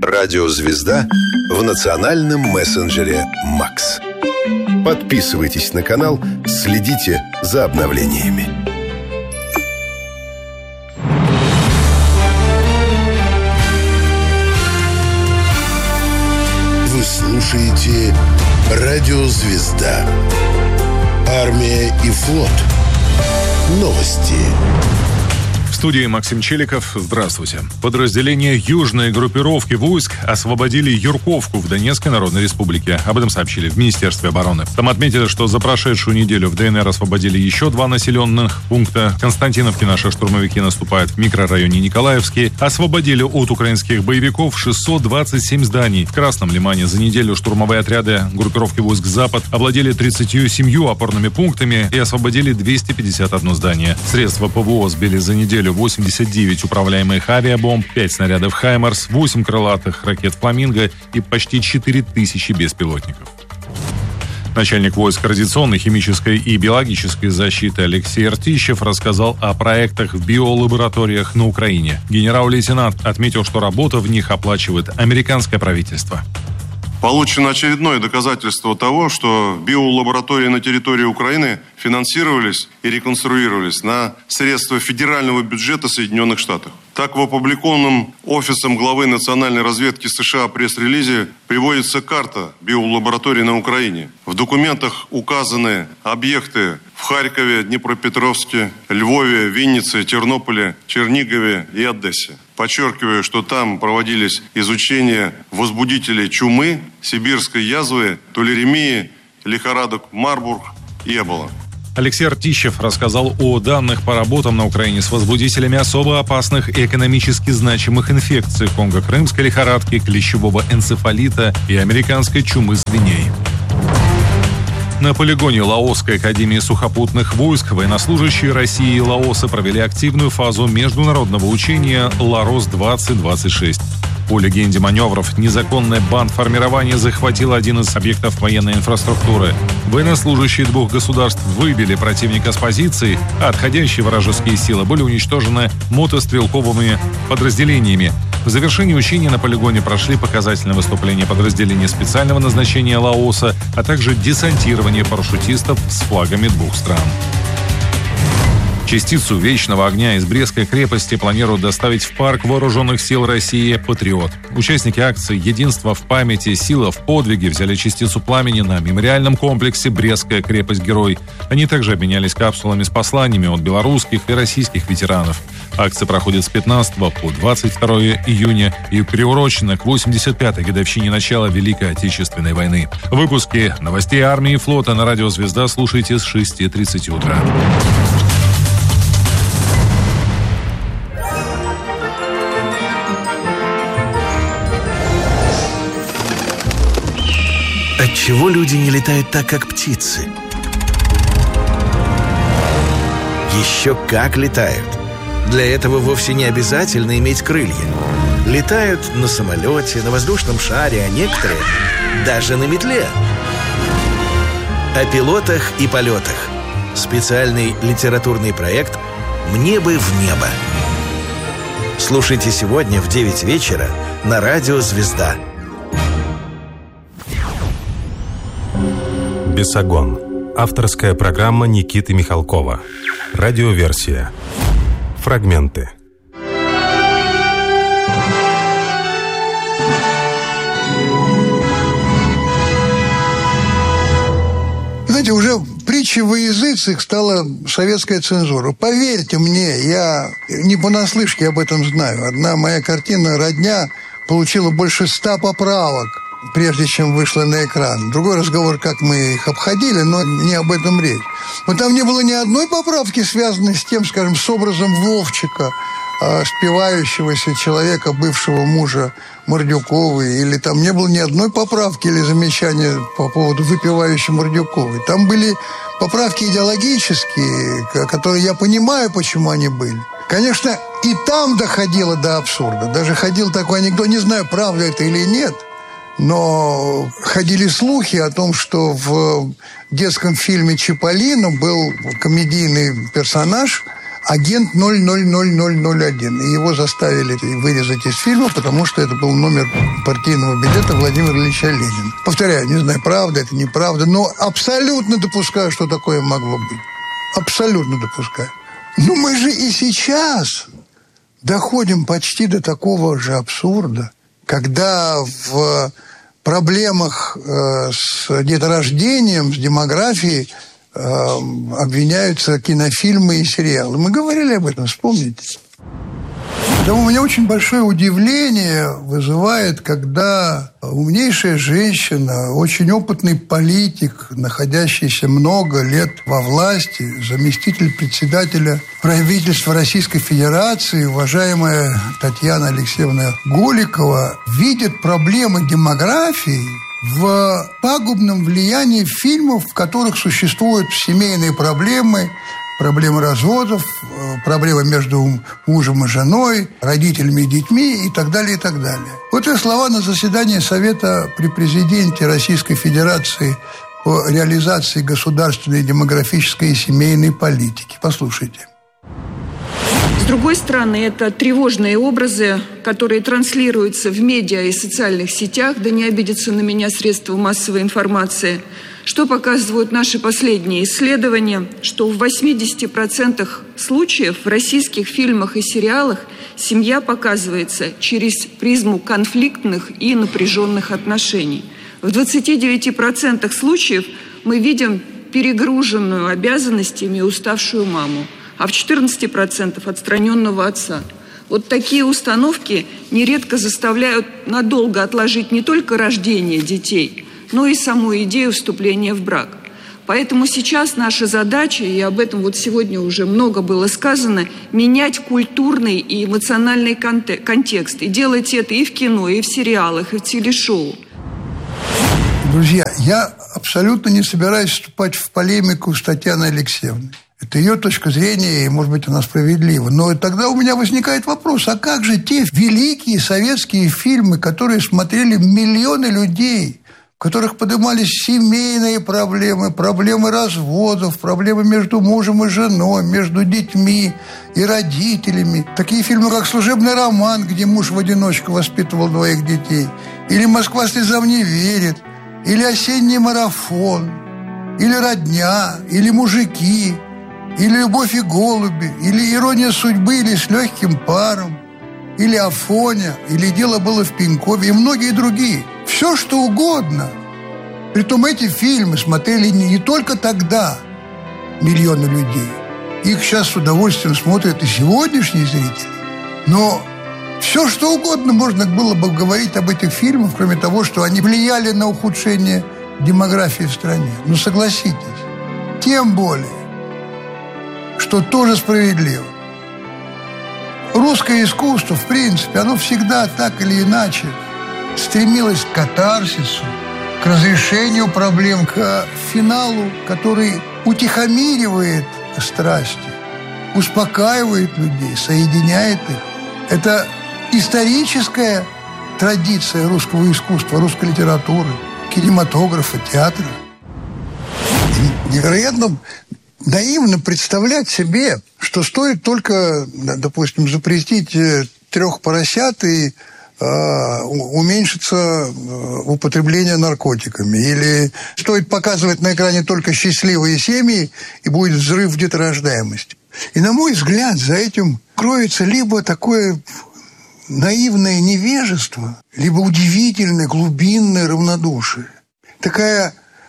Радиозвезда в национальном мессенджере «Макс». Подписывайтесь на канал, следите за обновлениями. Вы слушаете «Радиозвезда». Армия и флот. Новости. В студии Максим Челиков. Здравствуйте. Подразделения южной группировки войск освободили Юрковку в Донецкой Народной Республике. Об этом сообщили в Министерстве обороны. Там отметили, что за прошедшую неделю в ДНР освободили еще 2 населенных пункта. В Константиновке наши штурмовики наступают в микрорайоне Николаевский. Освободили от украинских боевиков 627 зданий. В Красном Лимане за неделю штурмовые отряды группировки войск «Запад» овладели 37 опорными пунктами и освободили 251 здание. Средства ПВО сбили за неделю 89 управляемых авиабомб, 5 снарядов «Хаймарс», 8 крылатых ракет «Фламинго» и почти 4000 беспилотников. Начальник войск радиационной, химической и биологической защиты Алексей Ртищев рассказал о проектах в биолабораториях на Украине. Генерал-лейтенант отметил, что работа в них оплачивает американское правительство. Получено очередное доказательство того, что биолаборатории на территории Украины финансировались и реконструировались на средства федерального бюджета Соединенных Штатов. Так, в опубликованном Офисом главы национальной разведки США пресс-релизе приводится карта биолабораторий на Украине. В документах указаны объекты в Харькове, Днепропетровске, Львове, Виннице, Тернополе, Чернигове и Одессе. Подчеркиваю, что там проводились изучения возбудителей чумы, сибирской язвы, тулеремии, лихорадок Марбург и Эбола. Алексей Ртищев рассказал о данных по работам на Украине с возбудителями особо опасных и экономически значимых инфекций конго-крымской лихорадки, клещевого энцефалита и американской чумы свиней. На полигоне Лаосской академии сухопутных войск военнослужащие России и Лаоса провели активную фазу международного учения «Ларос-2026». По легенде маневров, незаконное бандформирование захватило один из объектов военной инфраструктуры. Военнослужащие 2 государств выбили противника с позиций, а отходящие вражеские силы были уничтожены мотострелковыми подразделениями. В завершении учения на полигоне прошли показательные выступления подразделений специального назначения Лаоса, а также десантирование парашютистов с флагами 2 стран. Частицу вечного огня из Брестской крепости планируют доставить в парк Вооруженных сил России «Патриот». Участники акции «Единство в памяти, сила в подвиге» взяли частицу пламени на мемориальном комплексе «Брестская крепость-герой». Они также обменялись капсулами с посланиями от белорусских и российских ветеранов. Акция проходит с 15 по 22 июня и приурочена к 85-й годовщине начала Великой Отечественной войны. Выпуски новостей армии и флота на Радио «Звезда» слушайте с 6:30 утра. Отчего люди не летают так, как птицы? Еще как летают. Для этого вовсе не обязательно иметь крылья. Летают на самолете, на воздушном шаре, а некоторые даже на метле. О пилотах и полетах. Специальный литературный проект «Мне бы в небо». Слушайте сегодня в 9 вечера на Радио «Звезда». «Бесогон». Авторская программа Никиты Михалкова. Радиоверсия. Фрагменты. Знаете, уже притчей во языцах стала советская цензура. Поверьте мне, я не понаслышке об этом знаю. Одна моя картина «Родня» получила больше 100 поправок, прежде чем вышла на экран. Другой разговор, как мы их обходили, но не об этом речь. Но там не было ни одной поправки, связанной с тем, скажем, с образом Вовчика, спивающегося человека, бывшего мужа Мордюковой, или там не было ни одной поправки или замечания по поводу выпивающей Мордюковой. Там были поправки идеологические, которые я понимаю, почему они были. Конечно, и там доходило до абсурда. Даже ходил такой анекдот, не знаю, правда это или нет, но ходили слухи о том, что в детском фильме «Чиполлино» был комедийный персонаж, агент 000001. И его заставили вырезать из фильма, потому что это был номер партийного билета Владимира Ильича Ленина. Повторяю, не знаю, правда это, неправда, но абсолютно допускаю, что такое могло быть. Абсолютно допускаю. Но мы же и сейчас доходим почти до такого же абсурда, когда в проблемах с деторождением, с демографией обвиняются кинофильмы и сериалы. Мы говорили об этом, вспомните. Поэтому у меня очень большое удивление вызывает, когда умнейшая женщина, очень опытный политик, находящийся много лет во власти, заместитель председателя правительства Российской Федерации, уважаемая Татьяна Алексеевна Голикова, видит проблемы демографии в пагубном влиянии фильмов, в которых существуют семейные проблемы, проблемы разводов, проблемы между мужем и женой, родителями и детьми и так далее, и так далее. Вот ее слова на заседании Совета при президенте Российской Федерации по реализации государственной демографической и семейной политики. Послушайте. С другой стороны, это тревожные образы, которые транслируются в медиа и социальных сетях, да не обидятся на меня средства массовой информации. Что показывают наши последние исследования? Что в 80% случаев в российских фильмах и сериалах семья показывается через призму конфликтных и напряженных отношений. В 29% случаев мы видим перегруженную обязанностями и уставшую маму, а в 14% отстраненного отца. Вот такие установки нередко заставляют надолго отложить не только рождение детей, но и саму идею вступления в брак. Поэтому сейчас наша задача, и об этом вот сегодня уже много было сказано, менять культурный и эмоциональный контекст. И делать это и в кино, и в сериалах, и в телешоу. Друзья, я абсолютно не собираюсь вступать в полемику с Татьяной Алексеевной. Это ее точка зрения, и, может быть, она справедлива. Но тогда у меня возникает вопрос, а как же те великие советские фильмы, которые смотрели миллионы людей, в которых поднимались семейные проблемы, проблемы разводов, проблемы между мужем и женой, между детьми и родителями. Такие фильмы, как «Служебный роман», где муж в одиночку воспитывал 2 детей, или «Москва слезам не верит», или «Осенний марафон», или «Родня», или «Мужики», или «Любовь и голуби», или «Ирония судьбы», или «С легким паром», или «Афоня», или «Дело было в Пенькове» и многие другие. Все, что угодно. Притом эти фильмы смотрели не только тогда миллионы людей. Их сейчас с удовольствием смотрят и сегодняшние зрители. Но все, что угодно можно было бы говорить об этих фильмах, кроме того, что они влияли на ухудшение демографии в стране. Но согласитесь, тем более, что тоже справедливо. Русское искусство, в принципе, оно всегда так или иначе стремилось к катарсису, к разрешению проблем, к финалу, который утихомиривает страсти, успокаивает людей, соединяет их. Это историческая традиция русского искусства, русской литературы, кинематографа, театра. Невероятно наивно представлять себе, что стоит только, допустим, запретить 3 поросят и уменьшится употребление наркотиками. Или стоит показывать на экране только счастливые семьи, и будет взрыв деторождаемости. И, на мой взгляд, за этим кроется либо такое наивное невежество, либо удивительное глубинное равнодушие. Такая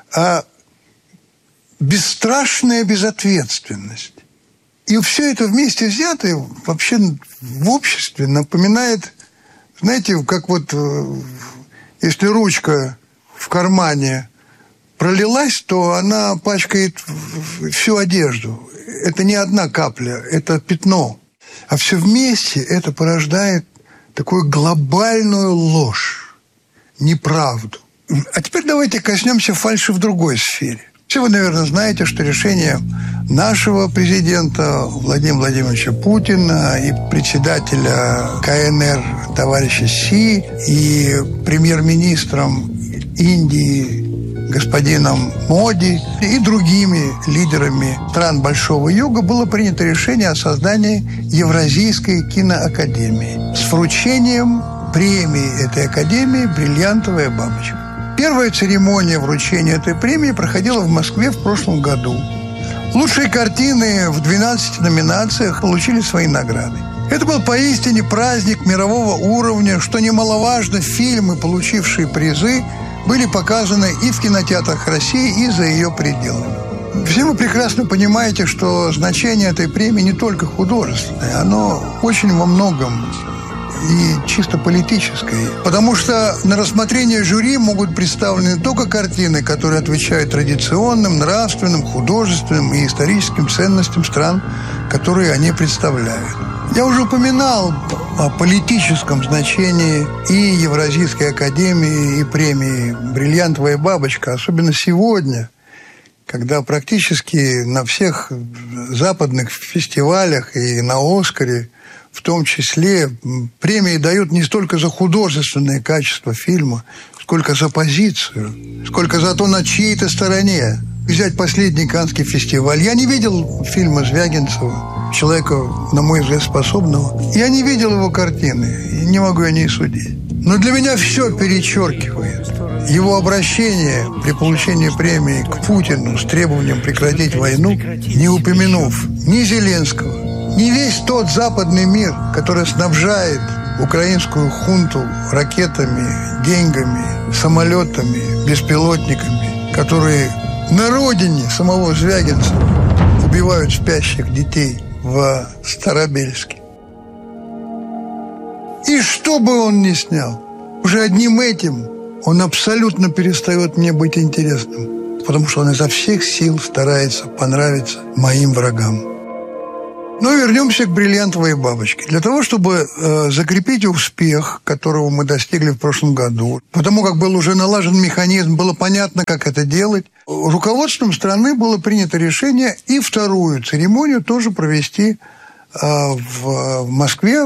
бесстрашная безответственность. И все это вместе взятое вообще в обществе напоминает, знаете, как вот если ручка в кармане пролилась, то она пачкает всю одежду. Это не одна капля, это пятно. А все вместе это порождает такую глобальную ложь, неправду. А теперь давайте коснемся фальши в другой сфере. Все вы, наверное, знаете, что решение нашего президента Владимира Владимировича Путина и председателя КНР товарища Си и премьер-министром Индии господином Моди и другими лидерами стран Большого Юга было принято решение о создании Евразийской киноакадемии с вручением премии этой академии «Бриллиантовая бабочка». Первая церемония вручения этой премии проходила в Москве в прошлом году. Лучшие картины в 12 номинациях получили свои награды. Это был поистине праздник мирового уровня, что немаловажно, фильмы, получившие призы, были показаны и в кинотеатрах России, и за ее пределами. Все вы прекрасно понимаете, что значение этой премии не только художественное, оно очень во многом и чисто политическое. Потому что на рассмотрение жюри могут представлены только картины, которые отвечают традиционным, нравственным, художественным и историческим ценностям стран, которые они представляют. Я уже упоминал о политическом значении и Евразийской академии, и премии «Бриллиантовая бабочка», особенно сегодня, когда практически на всех западных фестивалях и на «Оскаре» в том числе премии дают не столько за художественное качество фильма, сколько за позицию, сколько за то, на чьей-то стороне. Взять последний Каннский фестиваль. Я не видел фильма Звягинцева, человека, на мой взгляд, способного. Я не видел его картины, и не могу о ней судить. Но для меня все перечеркивает его обращение при получении премии к Путину с требованием прекратить войну, не упомянув ни Зеленского, ни весь тот западный мир, который снабжает украинскую хунту ракетами, деньгами, самолетами, беспилотниками, которые на родине самого Звягинцева убивают спящих детей в Старобельске. И что бы он ни снял, уже одним этим он абсолютно перестает мне быть интересным, потому что он изо всех сил старается понравиться моим врагам. Но вернемся к «Бриллиантовой бабочке». Для того, чтобы закрепить успех, которого мы достигли в прошлом году, потому как был уже налажен механизм, было понятно, как это делать, руководством страны было принято решение и вторую церемонию тоже провести в Москве,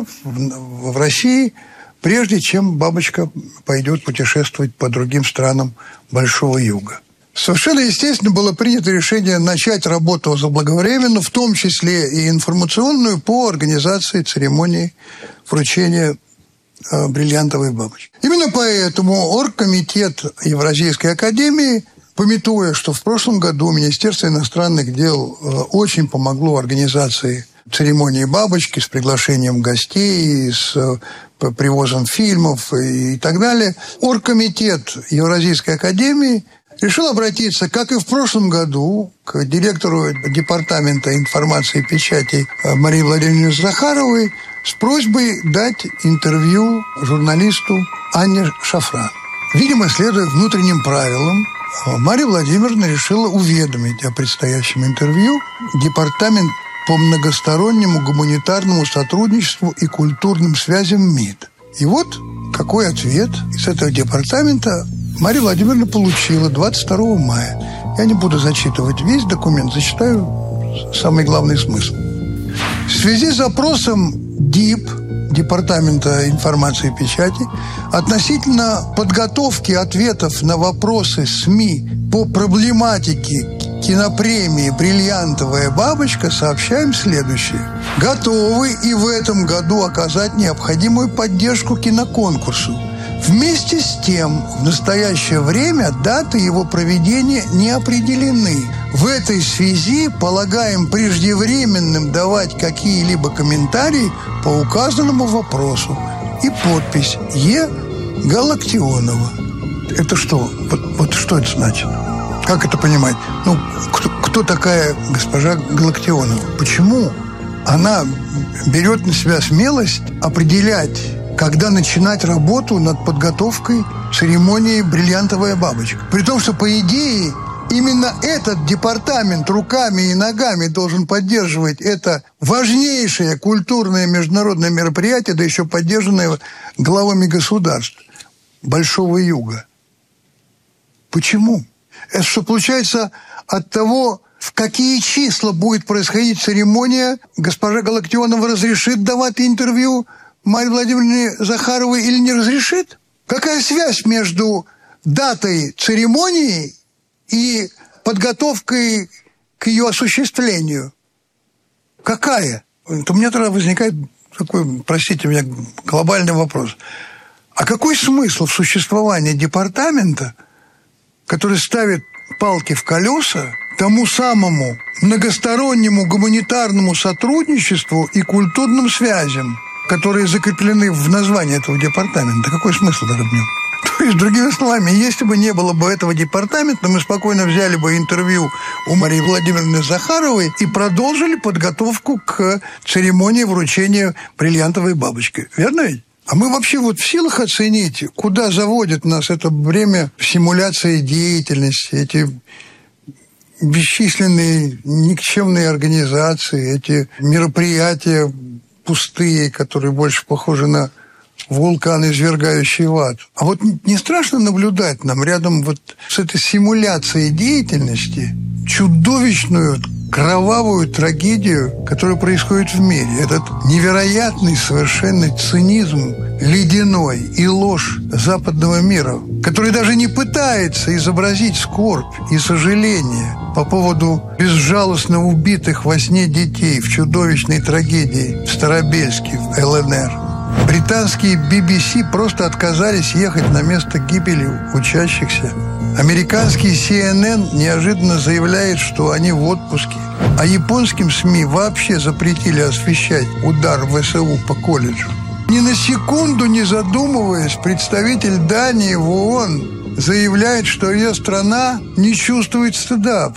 в России, прежде чем бабочка пойдет путешествовать по другим странам Большого Юга. Совершенно естественно было принято решение начать работу заблаговременно, в том числе и информационную, по организации церемонии вручения бриллиантовой бабочки. Именно поэтому оргкомитет Евразийской академии, памятуя, что в прошлом году Министерство иностранных дел очень помогло организации церемонии бабочки с приглашением гостей, с привозом фильмов и так далее, оргкомитет Евразийской академии решил обратиться, как и в прошлом году, к директору департамента информации и печати Марии Владимировне Захаровой с просьбой дать интервью журналисту Анне Шафран. Видимо, следуя внутренним правилам, Мария Владимировна решила уведомить о предстоящем интервью департамент по многостороннему гуманитарному сотрудничеству и культурным связям МИД. И вот какой ответ из этого департамента Мария Владимировна получила 22 мая. Я не буду зачитывать весь документ, зачитаю самый главный смысл. В связи с запросом ДИП, Департамента информации и печати, относительно подготовки ответов на вопросы СМИ по проблематике кинопремии «Бриллиантовая бабочка», сообщаем следующее. Готовы и в этом году оказать необходимую поддержку киноконкурсу. Вместе с тем, в настоящее время даты его проведения не определены. В этой связи полагаем преждевременным давать какие-либо комментарии по указанному вопросу. И подпись Е. Галактионова. Это что? Вот что это значит? Как это понимать? Ну, кто такая госпожа Галактионова? Почему она берет на себя смелость определять, когда начинать работу над подготовкой церемонии «Бриллиантовая бабочка»? При том, что, по идее, именно этот департамент руками и ногами должен поддерживать это важнейшее культурное международное мероприятие, да еще поддержанное главами государств Большого Юга. Почему? Это что, получается, от того, в какие числа будет происходить церемония, госпожа Галактионова разрешит давать интервью Марии Владимировне Захаровой или не разрешит? Какая связь между датой церемонии и подготовкой к ее осуществлению. Какая? То у меня тогда возникает такой, простите меня, глобальный вопрос. А какой смысл в существовании департамента, который ставит палки в колеса тому самому многостороннему гуманитарному сотрудничеству и культурным связям, которые закреплены в названии этого департамента? Какой смысл тогда в нем? То есть, другими словами, если бы не было бы этого департамента, мы спокойно взяли бы интервью у Марии Владимировны Захаровой и продолжили подготовку к церемонии вручения бриллиантовой бабочки. Верно ведь? А мы вообще вот в силах оценить, куда заводит нас это время симуляции деятельности, эти бесчисленные никчемные организации, эти мероприятия пустые, которые больше похожи на вулкан, извергающий в ад. А вот не страшно наблюдать нам рядом вот с этой симуляцией деятельности чудовищную, кровавую трагедию, которая происходит в мире. Этот невероятный совершенно цинизм ледяной и ложь западного мира, который даже не пытается изобразить скорбь и сожаление по поводу безжалостно убитых во сне детей в чудовищной трагедии в Старобельске, в ЛНР. Британские BBC просто отказались ехать на место гибели учащихся. Американский CNN неожиданно заявляет, что они в отпуске. А японским СМИ вообще запретили освещать удар ВСУ по колледжу. Ни на секунду не задумываясь, представитель Дании в ООН заявляет, что ее страна не чувствует стыда.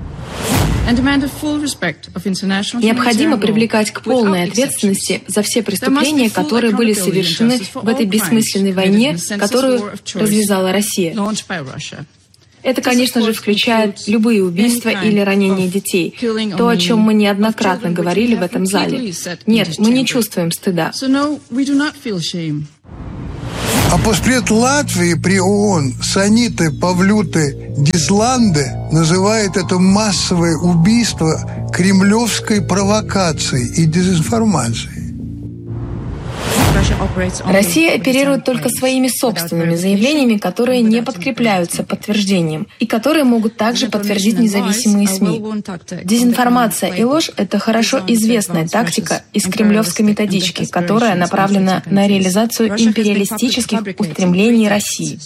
Необходимо привлекать к полной ответственности за все преступления, которые были совершены в этой бессмысленной войне, которую развязала Россия. Это, конечно же, включает любые убийства или ранения детей. То, о чем мы неоднократно говорили в этом зале. Нет, мы не чувствуем стыда. А постпред Латвии при ООН Саниты Павлюты Дизланде называет это массовое убийство кремлевской провокацией и дезинформацией. Россия оперирует только своими собственными заявлениями, которые не подкрепляются подтверждением и которые могут также подтвердить независимые СМИ. Дезинформация и ложь — это хорошо известная тактика из кремлевской методички, которая направлена на реализацию империалистических устремлений России.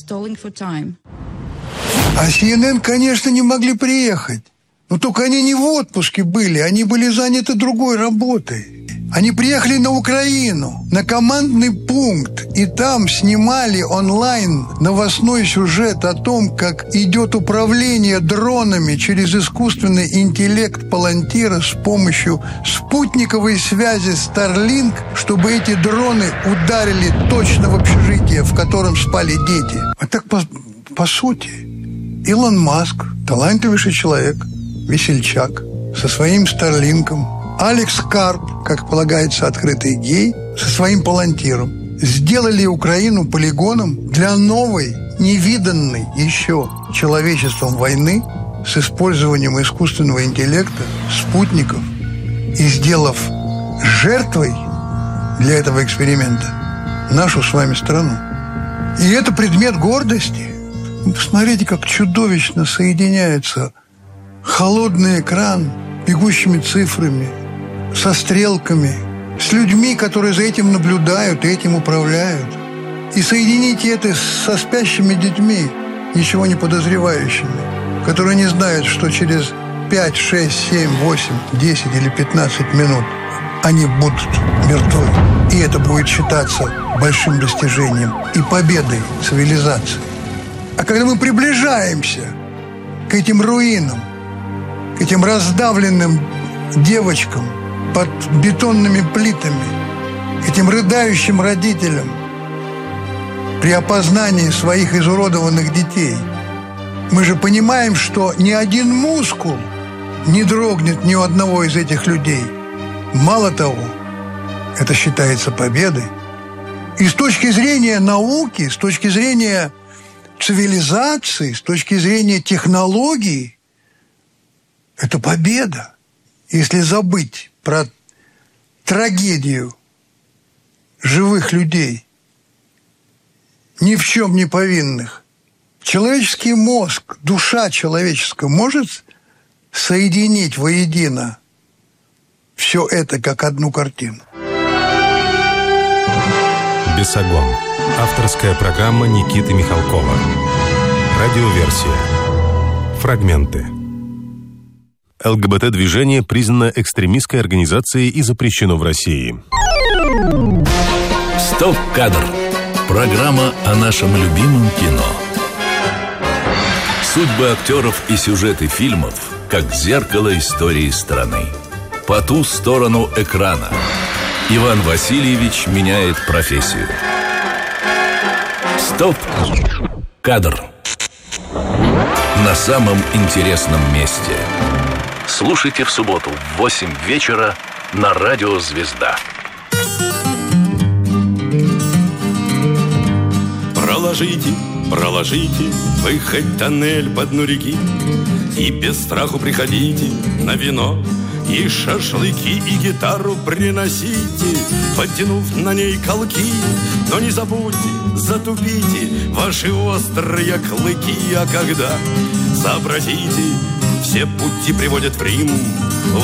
А CNN, конечно, не могли приехать. Но только они не в отпуске были, они были заняты другой работой. Они приехали на Украину, на командный пункт, и там снимали онлайн новостной сюжет о том, как идет управление дронами через искусственный интеллект Палантира с помощью спутниковой связи Starlink, чтобы эти дроны ударили точно в общежитие, в котором спали дети. А так, по сути, Илон Маск, талантливейший человек, весельчак, со своим Старлинком, Алекс Карп, как полагается, открытый гей, со своим Палантиром, сделали Украину полигоном для новой, невиданной еще человечеством войны с использованием искусственного интеллекта, спутников, и сделав жертвой для этого эксперимента нашу с вами страну. И это предмет гордости. Посмотрите, как чудовищно соединяется холодный экран бегущими цифрами, со стрелками, с людьми, которые за этим наблюдают и этим управляют. И соедините это со спящими детьми, ничего не подозревающими, которые не знают, что через 5, 6, 7, 8, 10 или 15 минут они будут мертвы. И это будет считаться большим достижением и победой цивилизации. А когда мы приближаемся к этим руинам, к этим раздавленным девочкам под бетонными плитами, к этим рыдающим родителям при опознании своих изуродованных детей, мы же понимаем, что ни один мускул не дрогнет ни у одного из этих людей. Мало того, это считается победой. И с точки зрения науки, с точки зрения цивилизации, с точки зрения технологий, это победа. Если забыть про трагедию живых людей, ни в чем не повинных, Человеческий мозг, душа человеческая может соединить воедино все это как одну картину? «Бесогон». Авторская программа Никиты Михалкова. Радиоверсия. Фрагменты. ЛГБТ-движение признано экстремистской организацией и запрещено в России. «Стоп-кадр». Программа о нашем любимом кино. Судьбы актеров и сюжеты фильмов, как зеркало истории страны. По ту сторону экрана. Иван Васильевич меняет профессию. «Стоп-кадр». На самом интересном месте. Слушайте в субботу в 8 вечера на Радио «Звезда». Проложите вы хоть тоннель по дну реки, и без страху приходите на вино, и шашлыки, и гитару приносите, подтянув на ней колки. Но не забудьте, затупите ваши острые клыки, а когда сообразите, все пути приводят в Рим.